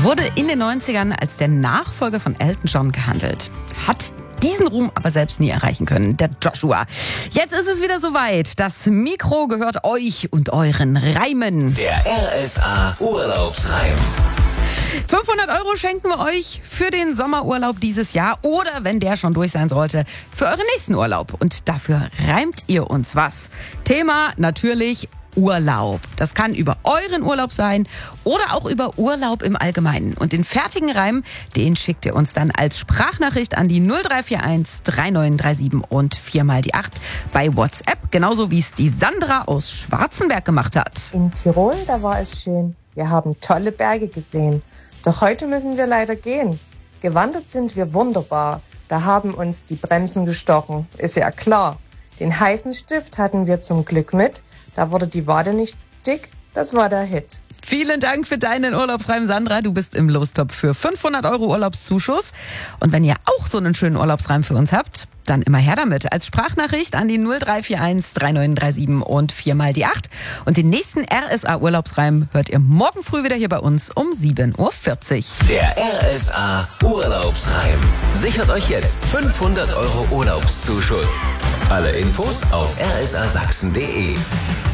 wurde in den 90ern als der Nachfolger von Elton John gehandelt. Hat diesen Ruhm aber selbst nie erreichen können, der Joshua. Jetzt ist es wieder soweit. Das Mikro gehört euch und euren Reimen. Der RSA Urlaubsreim. 500 € schenken wir euch für den Sommerurlaub dieses Jahr oder, wenn der schon durch sein sollte, für euren nächsten Urlaub. Und dafür reimt ihr uns was. Thema natürlich Urlaub. Das kann über euren Urlaub sein oder auch über Urlaub im Allgemeinen. Und den fertigen Reim, den schickt ihr uns dann als Sprachnachricht an die 0341 3937 und 4 mal die 8 bei WhatsApp. Genauso wie es die Sandra aus Schwarzenberg gemacht hat. In Tirol, da war es schön. Wir haben tolle Berge gesehen. Doch heute müssen wir leider gehen. Gewandert sind wir wunderbar. Da haben uns die Bremsen gestochen. Ist ja klar. Den heißen Stift hatten wir zum Glück mit. Da wurde die Wade nicht dick. Das war der Hit. Vielen Dank für deinen Urlaubsreim, Sandra. Du bist im Lostopf für 500 € Urlaubszuschuss. Und wenn ihr auch so einen schönen Urlaubsreim für uns habt, dann immer her damit. Als Sprachnachricht an die 0341 3937 und 4 mal die 8. Und den nächsten RSA Urlaubsreim hört ihr morgen früh wieder hier bei uns um 7:40 Uhr. Der RSA Urlaubsreim. Sichert euch jetzt 500 € Urlaubszuschuss. Alle Infos auf rsasachsen.de.